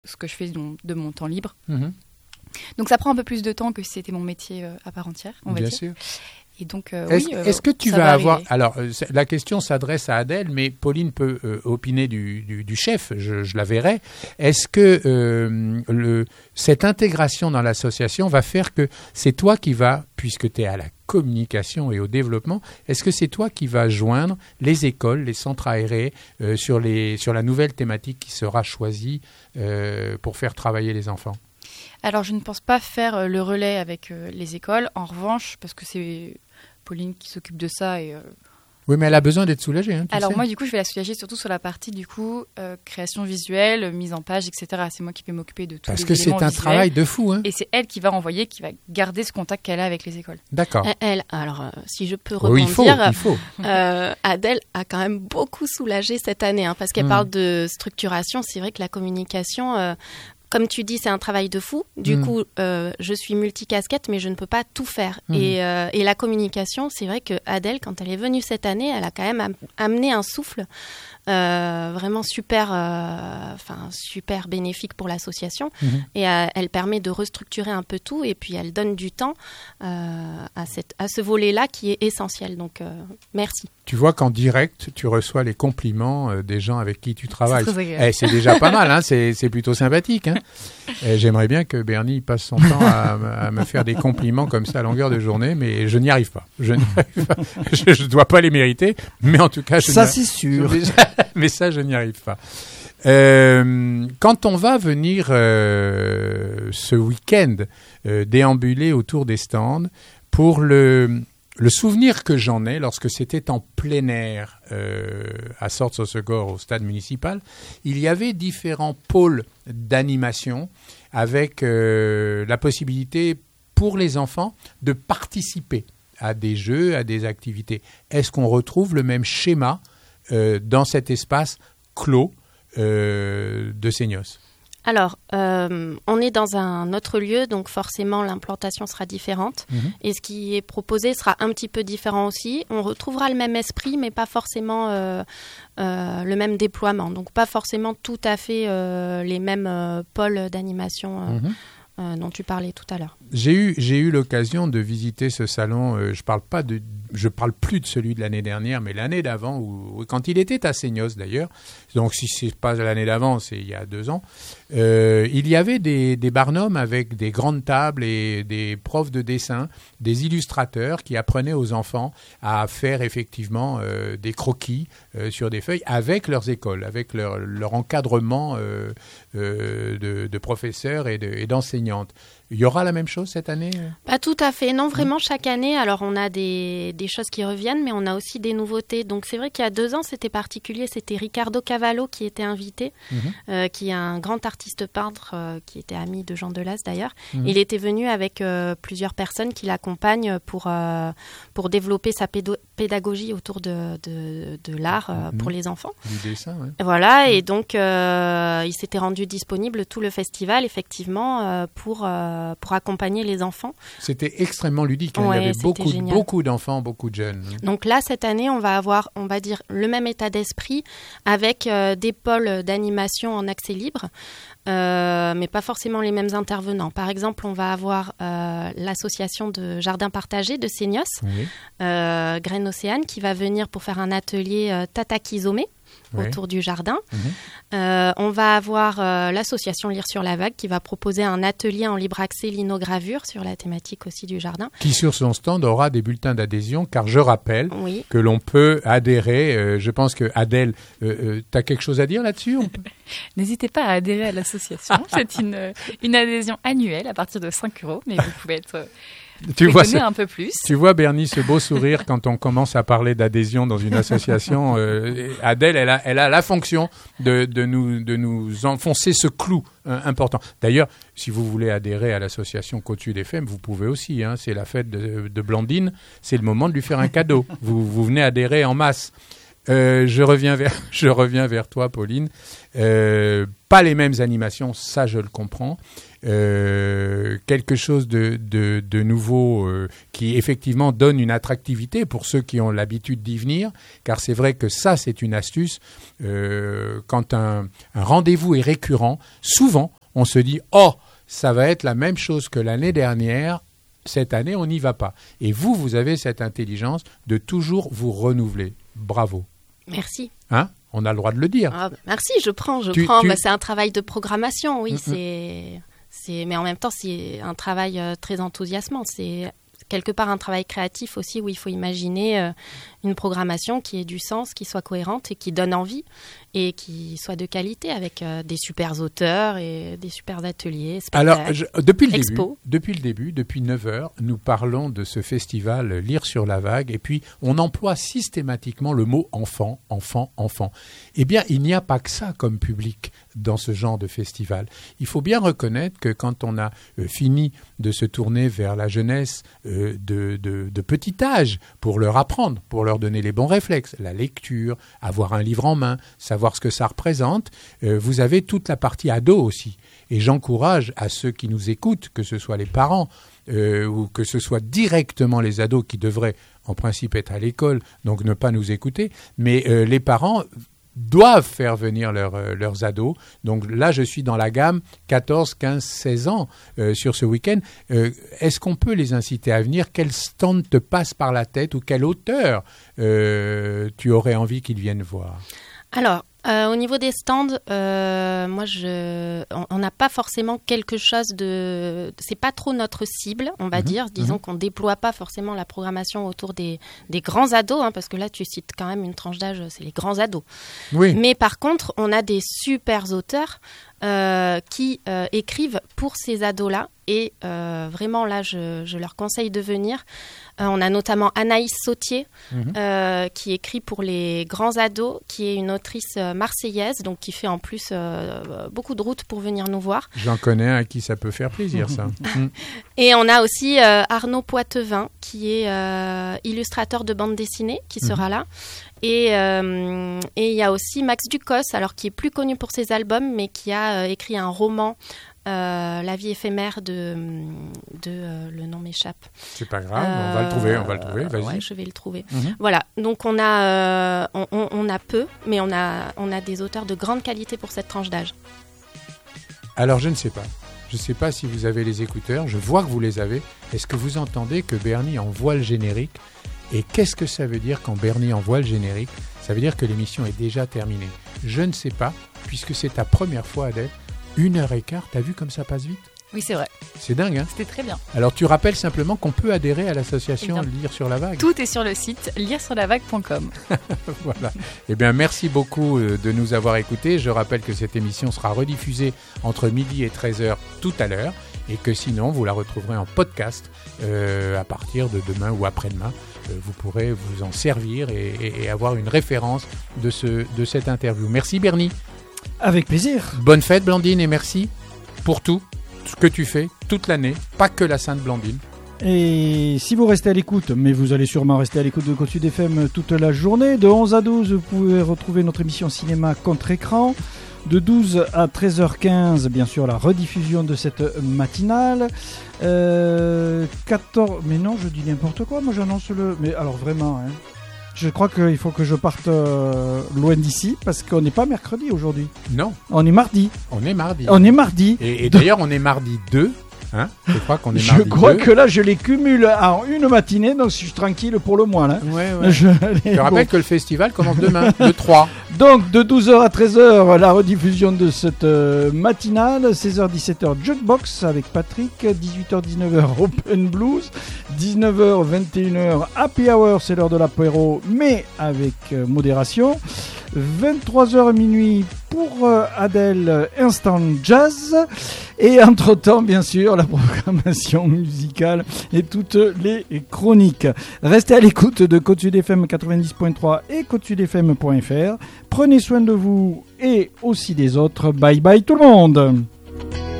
ce que je fais de mon temps libre. Mm-hmm. Donc ça prend un peu plus de temps que si c'était mon métier à part entière, on va Bien dire. sûr. Et donc, est-ce que tu ça vas va avoir... arriver. Alors, la question s'adresse à Adèle, mais Pauline peut opiner du chef, je la verrai. Est-ce que cette intégration dans l'association va faire que c'est toi qui vas, puisque tu es à la communication et au développement, est-ce que c'est toi qui vas joindre les écoles, les centres aérés sur la nouvelle thématique qui sera choisie pour faire travailler les enfants ? Alors, je ne pense pas faire le relais avec les écoles. En revanche, parce que c'est Pauline qui s'occupe de ça. Oui, mais elle a besoin d'être soulagée. Hein, alors, sais. moi, du coup, je vais la soulager surtout sur la partie, du coup, création visuelle, mise en page, etc. C'est moi qui vais m'occuper de tout. Parce que c'est un travail de fou. Hein. Et c'est elle qui va envoyer, qui va garder ce contact qu'elle a avec les écoles. D'accord. Alors, si je peux rebondir, il faut. Adèle a quand même beaucoup soulagé cette année, hein, parce qu'elle parle de structuration. C'est vrai que la communication... comme tu dis, c'est un travail de fou. Du coup, je suis multicasquette, mais je ne peux pas tout faire. Et la communication, c'est vrai que Adèle, quand elle est venue cette année, elle a quand même amené un souffle vraiment super bénéfique pour l'association. Et elle permet de restructurer un peu tout. Et puis, elle donne du temps à ce volet-là qui est essentiel. Donc, merci. Tu vois qu'en direct, tu reçois les compliments des gens avec qui tu travailles. C'est déjà pas mal, hein, c'est plutôt sympathique. Hein. J'aimerais bien que Bernie passe son temps à me faire des compliments comme ça à longueur de journée, mais je n'y arrive pas. Je ne dois pas les mériter, mais en tout cas... c'est sûr. Mais ça, je n'y arrive pas. Quand on va venir ce week-end déambuler autour des stands, pour le souvenir que j'en ai, lorsque c'était en plein air à Sorts-sur-Segor au stade municipal, il y avait différents pôles d'animation avec la possibilité pour les enfants de participer à des jeux, à des activités. Est-ce qu'on retrouve le même schéma dans cet espace clos de Seignos ? Alors, on est dans un autre lieu, donc forcément l'implantation sera différente. Et ce qui est proposé sera un petit peu différent aussi. On retrouvera le même esprit, mais pas forcément le même déploiement. Donc pas forcément tout à fait les mêmes pôles d'animation dont tu parlais tout à l'heure. J'ai eu l'occasion de visiter ce salon. Je parle plus de celui de l'année dernière, mais l'année d'avant, quand il était à Seignos d'ailleurs. Donc si c'est pas l'année d'avant, c'est il y a 2 ans. Il y avait des barnums avec des grandes tables et des profs de dessin, des illustrateurs qui apprenaient aux enfants à faire effectivement des croquis sur des feuilles avec leurs écoles, avec leur encadrement de professeurs et d'enseignantes. Il y aura la même chose cette année ? Pas tout à fait. Non, vraiment, chaque année, alors on a des choses qui reviennent, mais on a aussi des nouveautés. Donc c'est vrai qu'il y a 2 ans, c'était particulier. C'était Ricardo Cavallo qui était invité, qui est un grand artiste peintre, qui était ami de Jean Delas d'ailleurs. Il était venu avec plusieurs personnes qui l'accompagnent pour développer sa pédagogie autour de l'art pour les enfants. Du dessin, oui. Voilà, et donc il s'était rendu disponible tout le festival, effectivement, pour accompagner les enfants. C'était extrêmement ludique. Hein. Ouais, il y avait beaucoup d'enfants, beaucoup de jeunes. Donc là, cette année, on va avoir, on va dire, le même état d'esprit avec des pôles d'animation en accès libre, mais pas forcément les mêmes intervenants. Par exemple, on va avoir l'association de jardins partagés de Seignos, Graine Océane, qui va venir pour faire un atelier Tatakizome autour du jardin. On va avoir l'association Lire sur la Vague qui va proposer un atelier en libre accès linogravure sur la thématique aussi du jardin. Qui sur son stand aura des bulletins d'adhésion, car je rappelle que l'on peut adhérer. Je pense que Adèle, tu as quelque chose à dire là-dessus ? N'hésitez pas à adhérer à l'association. C'est une adhésion annuelle à partir de 5 €, mais vous pouvez être... Tu vois un peu plus. Tu vois, Bernie, ce beau sourire quand on commence à parler d'adhésion dans une association. Adèle, elle a la fonction de nous enfoncer ce clou important. D'ailleurs, si vous voulez adhérer à l'association Côte Sud FM, vous pouvez aussi. Hein, c'est la fête de Blandine. C'est le moment de lui faire un cadeau. Vous venez adhérer en masse. je reviens vers toi, Pauline. Pas les mêmes animations, ça je le comprends. Quelque chose de nouveau qui effectivement donne une attractivité pour ceux qui ont l'habitude d'y venir, car c'est vrai que ça c'est une astuce. Quand un rendez-vous est récurrent, souvent on se dit « Oh, ça va être la même chose que l'année dernière, cette année on n'y va pas ». Et vous avez cette intelligence de toujours vous renouveler. Bravo. Merci. Hein ? On a le droit de le dire. Ah, merci, je prends. Bah, c'est un travail de programmation, oui. Mais en même temps, c'est un travail très enthousiasmant. C'est quelque part un travail créatif aussi où il faut imaginer une programmation qui ait du sens, qui soit cohérente et qui donne envie et qui soit de qualité avec des super auteurs et des super ateliers, spectacles, Alors, depuis le début, depuis 9h, nous parlons de ce festival Lire sur la vague et puis on emploie systématiquement le mot enfant, enfant, enfant. Eh bien, il n'y a pas que ça comme public dans ce genre de festival. Il faut bien reconnaître que quand on a fini de se tourner vers la jeunesse de petit âge pour leur apprendre, pour leur donner les bons réflexes, la lecture, avoir un livre en main, savoir ce que ça représente, vous avez toute la partie ado aussi. Et j'encourage à ceux qui nous écoutent, que ce soit les parents ou que ce soit directement les ados qui devraient en principe être à l'école, donc ne pas nous écouter, mais les parents doivent faire venir leurs ados. Donc là, je suis dans la gamme 14, 15, 16 ans sur ce week-end. Est-ce qu'on peut les inciter à venir ? Quel stand te passe par la tête ou quel auteur tu aurais envie qu'ils viennent voir ? Alors, au niveau des stands, on n'a pas forcément quelque chose de... C'est pas trop notre cible, on va dire. Disons qu'on déploie pas forcément la programmation autour des grands ados, hein, parce que là, tu cites quand même une tranche d'âge, c'est les grands ados. Oui. Mais par contre, on a des super auteurs qui écrivent pour ces ados-là. Et vraiment, là, je leur conseille de venir. On a notamment Anaïs Sautier, qui écrit pour les grands ados, qui est une autrice marseillaise, donc qui fait en plus beaucoup de routes pour venir nous voir. J'en connais un à qui ça peut faire plaisir, ça. Et on a aussi Arnaud Poitevin, qui est illustrateur de bande dessinée, qui sera là. Et il y a aussi Max Ducos, alors qui est plus connu pour ses albums, mais qui a écrit un roman, La vie éphémère de le nom m'échappe. C'est pas grave, on va le trouver, vas-y. Ouais, je vais le trouver. Voilà, donc on a peu, mais on a des auteurs de grande qualité pour cette tranche d'âge. Alors je ne sais pas si vous avez les écouteurs, je vois que vous les avez. Est-ce que vous entendez que Bernie envoie le générique ? Et qu'est-ce que ça veut dire quand Bernie envoie le générique ? Ça veut dire que l'émission est déjà terminée. Je ne sais pas, puisque c'est ta première fois, Adèle. 1h15, t'as vu comme ça passe vite ? Oui, c'est vrai. C'est dingue, hein ? C'était très bien. Alors, tu rappelles simplement qu'on peut adhérer à l'association Lire sur la Vague. Tout est sur le site liresurlavague.com. Voilà. Eh bien, merci beaucoup de nous avoir écoutés. Je rappelle que cette émission sera rediffusée entre midi et 13h tout à l'heure et que sinon, vous la retrouverez en podcast à partir de demain ou après-demain. Vous pourrez vous en servir et avoir une référence de cette interview. Merci, Bernie. Avec plaisir. Bonne fête, Blandine, et merci pour tout ce que tu fais toute l'année, pas que la Sainte Blandine. Et si vous restez à l'écoute, mais vous allez sûrement rester à l'écoute de Côte Sud FM toute la journée, de 11 à 12, vous pouvez retrouver notre émission cinéma contre-écran. De 12 à 13h15, bien sûr, la rediffusion de cette matinale. 14... Mais non, je dis n'importe quoi, moi j'annonce le... Mais alors vraiment, hein. Je crois qu'il faut que je parte loin d'ici, parce qu'on n'est pas mercredi aujourd'hui. Non. On est mardi. On est mardi. Et d'ailleurs, on est mardi 2. Hein, je crois qu'on est mardi. Je crois que là, je les cumule en une matinée, donc je suis tranquille pour le mois. Là. Ouais. Je rappelle que le festival commence demain, le 3. Donc, de 12h à 13h, la rediffusion de cette matinale. 16h-17h, Jukebox avec Patrick. 18h-19h, Open Blues. 19h-21h, Happy Hour, c'est l'heure de l'apéro, mais avec modération. 23h minuit pour Adèle, Instant Jazz. Et entre-temps, bien sûr, la programmation musicale et toutes les chroniques. Restez à l'écoute de Côte Sud FM 90.3 et côtesudfm.fr. Prenez soin de vous et aussi des autres. Bye bye tout le monde.